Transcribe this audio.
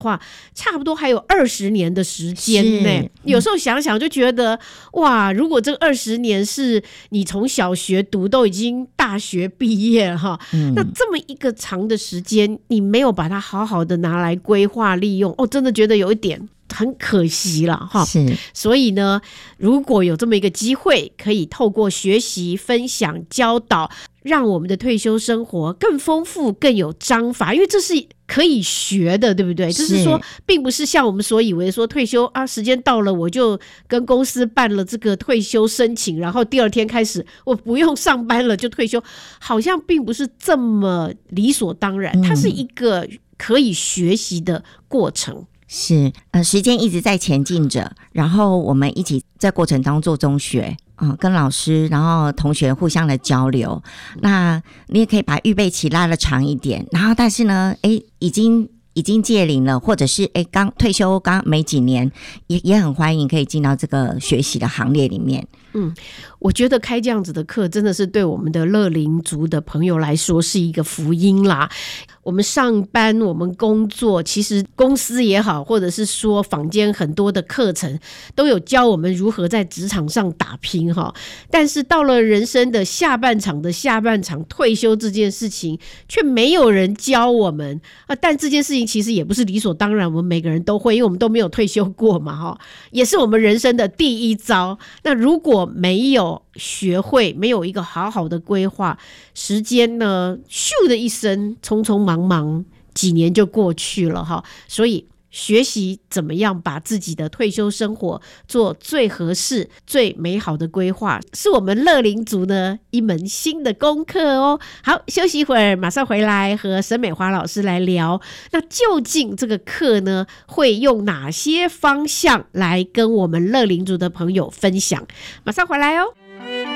话，差不多还有20年的时间呢。有时候想想就觉得，哇，如果这20年是你从小学读都已经大学毕业了哈，那这么一个长的时间，你没有把它好好的拿来规划利用，真的觉得有一点很可惜了哈。所以呢，如果有这么一个机会，可以透过学习、分享、教导，让我们的退休生活更丰富、更有章法，因为这是可以学的，对不对？就是说，并不是像我们所以为说退休啊，时间到了我就跟公司办了这个退休申请，然后第二天开始我不用上班了就退休，好像并不是这么理所当然，它是一个可以学习的过程。 是时间一直在前进着，然后我们一起在过程当中做中学，跟老师然后同学互相的交流。那你也可以把预备期拉得长一点，然后但是呢已经届龄了，或者是刚退休刚没几年，也很欢迎可以进到这个学习的行列里面。 我觉得开这样子的课真的是对我们的乐龄族的朋友来说是一个福音啦。我们上班我们工作，其实公司也好，或者是说坊间很多的课程都有教我们如何在职场上打拼哈。但是到了人生的下半场退休这件事情却没有人教我们但这件事情其实也不是理所当然，我们每个人都会，因为我们都没有退休过嘛也是我们人生的第一遭。那如果没有学会，没有一个好好的规划，时间呢咻的一声匆匆忙忙几年就过去了所以学习怎么样把自己的退休生活做最合适最美好的规划，是我们乐龄族呢一门新的功课好，休息一会儿，马上回来和沈美华老师来聊，那究竟这个课呢会用哪些方向来跟我们乐龄族的朋友分享，马上回来